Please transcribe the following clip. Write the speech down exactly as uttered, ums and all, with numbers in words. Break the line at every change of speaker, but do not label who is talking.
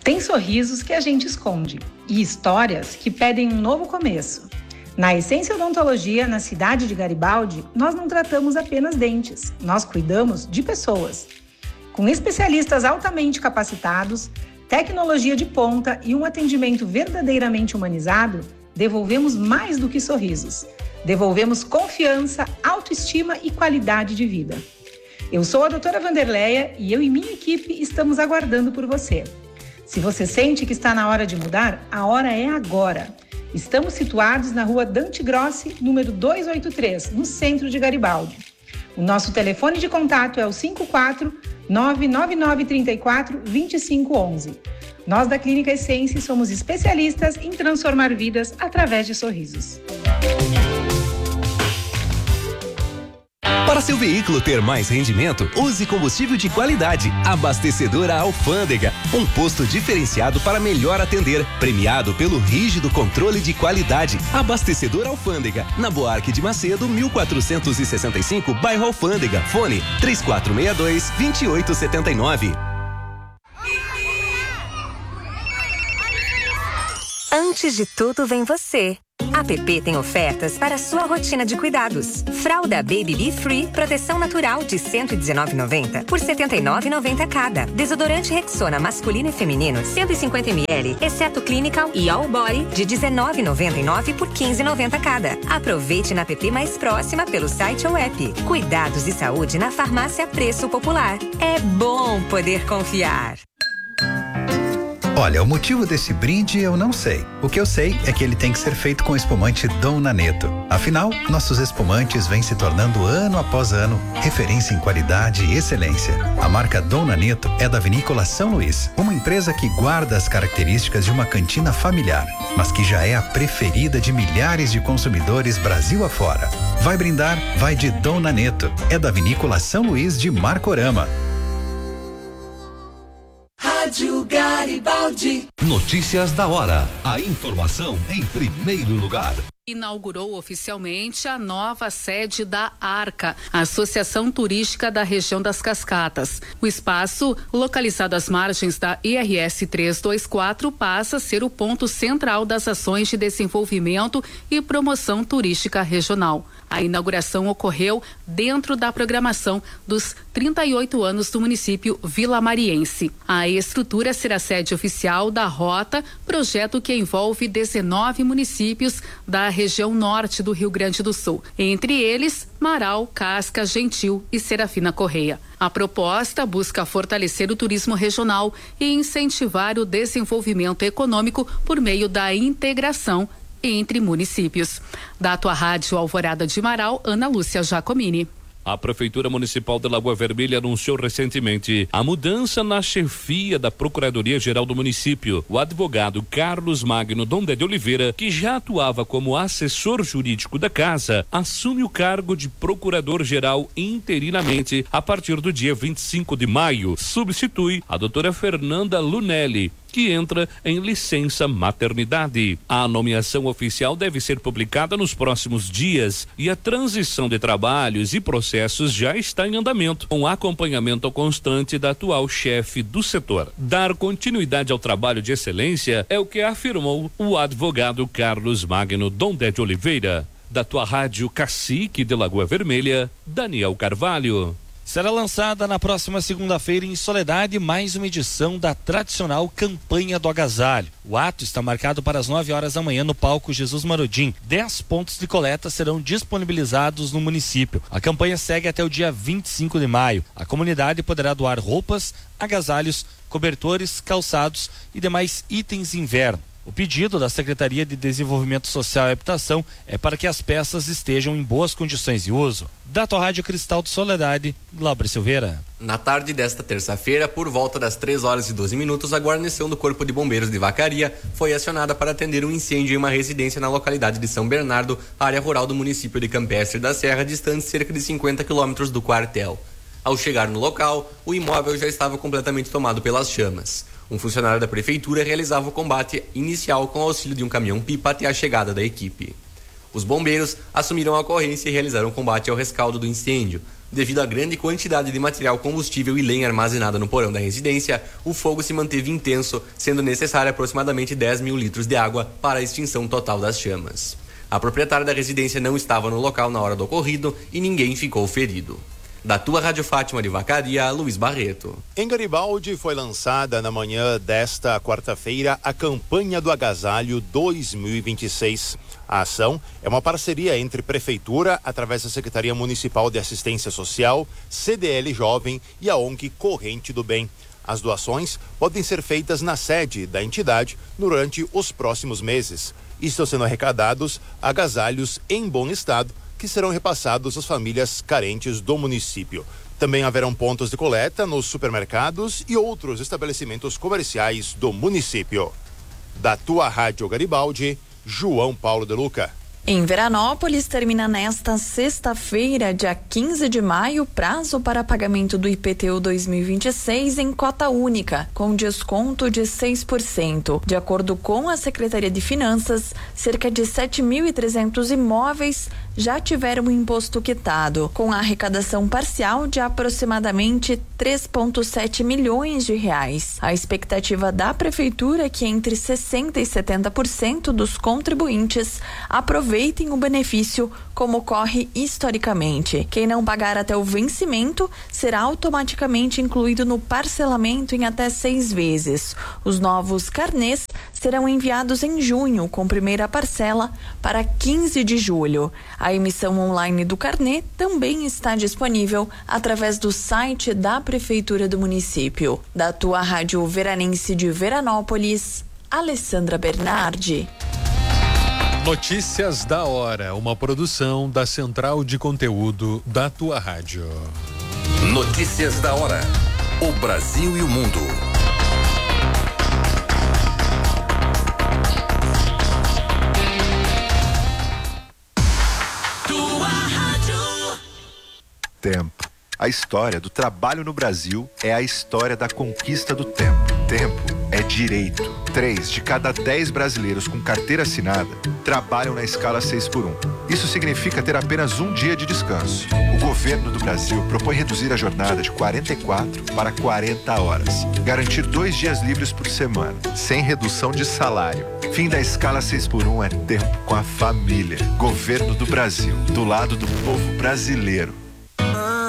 Tem sorrisos que a gente esconde e histórias que pedem um novo começo. Na Essência Odontologia, na cidade de Garibaldi, nós não tratamos apenas dentes, nós cuidamos de pessoas. Com especialistas altamente capacitados, tecnologia de ponta e um atendimento verdadeiramente humanizado, devolvemos mais do que sorrisos. Devolvemos confiança, autoestima e qualidade de vida. Eu sou a doutora Vanderleia e eu e minha equipe estamos aguardando por você. Se você sente que está na hora de mudar, a hora é agora. Estamos situados na rua Dante Grossi, número duzentos e oitenta e três, no centro de Garibaldi. O nosso telefone de contato é o cinco quatro nove nove nove três quatro dois cinco um um. Nós da Clínica Essência somos especialistas em transformar vidas através de sorrisos.
Para seu veículo ter mais rendimento, use combustível de qualidade. Abastecedora Alfândega, um posto diferenciado para melhor atender, premiado pelo rígido controle de qualidade. Abastecedora Alfândega, na Buarque de Macedo, mil quatrocentos e sessenta e cinco, bairro Alfândega. Fone três quatro seis dois, dois oito sete nove.
Antes de tudo vem você. A P P tem ofertas para a sua rotina de cuidados. Fralda Baby Be Free, proteção natural de cento e dezenove reais e noventa centavos por setenta e nove reais e noventa centavos cada. Desodorante Rexona masculino e feminino cento e cinquenta mililitros, exceto Clinical e All Body de dezenove reais e noventa e nove centavos por quinze reais e noventa centavos cada. Aproveite na P P mais próxima pelo site ou app. Cuidados e saúde na farmácia Preço Popular. É bom poder confiar.
Olha, o motivo desse brinde eu não sei. O que eu sei é que ele tem que ser feito com espumante Dom Naneto. Afinal, nossos espumantes vêm se tornando ano após ano referência em qualidade e excelência. A marca Dom Naneto é da Vinícola São Luís, uma empresa que guarda as características de uma cantina familiar, mas que já é a preferida de milhares de consumidores Brasil afora. Vai brindar? Vai de Dom Naneto. É da Vinícola São Luís de Marcorama.
Rádio Garibaldi.
Notícias da hora. A informação em primeiro lugar.
Inaugurou oficialmente a nova sede da ARCA, a Associação Turística da Região das Cascatas. O espaço, localizado às margens da I R S trezentos e vinte e quatro, passa a ser o ponto central das ações de desenvolvimento e promoção turística regional. A inauguração ocorreu dentro da programação dos trinta e oito anos do município vilamariense. A estrutura será sede oficial da Rota, projeto que envolve dezenove municípios da região norte do Rio Grande do Sul, entre eles Marau, Casca, Gentil e Serafina Correia. A proposta busca fortalecer o turismo regional e incentivar o desenvolvimento econômico por meio da integração entre municípios. Da tua rádio Alvorada de Marau, Ana Lúcia Giacomini.
A Prefeitura Municipal de Lagoa Vermelha anunciou recentemente a mudança na chefia da Procuradoria-Geral do município. O advogado Carlos Magno Dondé de Oliveira, que já atuava como assessor jurídico da casa, assume o cargo de Procurador-Geral interinamente a partir do dia vinte e cinco de maio. Substitui a doutora Fernanda Lunelli, que entra em licença maternidade. A nomeação oficial deve ser publicada nos próximos dias e a transição de trabalhos e processos já está em andamento, com acompanhamento constante da atual chefe do setor. Dar continuidade ao trabalho de excelência é o que afirmou o advogado Carlos Magno Dondé de Oliveira. Da tua rádio Cacique de Lagoa Vermelha, Daniel Carvalho.
Será lançada na próxima segunda-feira em Soledade mais uma edição da tradicional Campanha do Agasalho. O ato está marcado para as nove horas da manhã no palco Jesus Marodim. Dez pontos de coleta serão disponibilizados no município. A campanha segue até o dia vinte e cinco de maio. A comunidade poderá doar roupas, agasalhos, cobertores, calçados e demais itens de inverno. O pedido da Secretaria de Desenvolvimento Social e Habitação é para que as peças estejam em boas condições de uso. Da tua Rádio Cristal de Soledade, Glauber Silveira.
Na tarde desta terça-feira, por volta das três horas e doze minutos, a guarnição do Corpo de Bombeiros de Vacaria foi acionada para atender um incêndio em uma residência na localidade de São Bernardo, área rural do município de Campestre da Serra, distante cerca de cinquenta quilômetros do quartel. Ao chegar no local, o imóvel já estava completamente tomado pelas chamas. Um funcionário da prefeitura realizava o combate inicial com o auxílio de um caminhão-pipa até a chegada da equipe. Os bombeiros assumiram a ocorrência e realizaram o combate ao rescaldo do incêndio. Devido à grande quantidade de material combustível e lenha armazenada no porão da residência, o fogo se manteve intenso, sendo necessário aproximadamente dez mil litros de água para a extinção total das chamas. A proprietária da residência não estava no local na hora do ocorrido e ninguém ficou ferido. Da tua Rádio Fátima de Vacaria, Luiz Barreto.
Em Garibaldi foi lançada na manhã desta quarta-feira a campanha do agasalho dois mil e vinte e seis. A ação é uma parceria entre Prefeitura, através da Secretaria Municipal de Assistência Social, C D L Jovem e a O N G Corrente do Bem. As doações podem ser feitas na sede da entidade durante os próximos meses. Estão sendo arrecadados agasalhos em bom estado, que serão repassados às famílias carentes do município. Também haverão pontos de coleta nos supermercados e outros estabelecimentos comerciais do município. Da tua Rádio Garibaldi, João Paulo de Luca.
Em Veranópolis, termina nesta sexta-feira, dia quinze de maio, prazo para pagamento do I P T U dois mil e vinte e seis em cota única, com desconto de seis por cento. De acordo com a Secretaria de Finanças, cerca de sete mil e trezentos imóveis já tiveram o imposto quitado, com a arrecadação parcial de aproximadamente três vírgula sete milhões de reais. A expectativa da Prefeitura é que entre sessenta e setenta por cento dos contribuintes aproveitem o benefício, como ocorre historicamente. Quem não pagar até o vencimento será automaticamente incluído no parcelamento em até seis vezes. Os novos carnês serão enviados em junho, com primeira parcela para quinze de julho. A emissão online do carnê também está disponível através do site da Prefeitura do município. Da tua Rádio Veranense de Veranópolis, Alessandra Bernardi.
Notícias da hora, uma produção da Central de Conteúdo da tua rádio.
Notícias da hora. O Brasil e o mundo.
Tua rádio.
Tempo. A história do trabalho no Brasil é a história da conquista do tempo. Tempo é direito. Três de cada dez brasileiros com carteira assinada trabalham na escala seis por um. Isso significa ter apenas um dia de descanso. O governo do Brasil propõe reduzir a jornada de quarenta e quatro para quarenta horas. Garantir dois dias livres por semana, sem redução de salário. Fim da escala seis por um é tempo com a família. Governo do Brasil, do lado do povo brasileiro.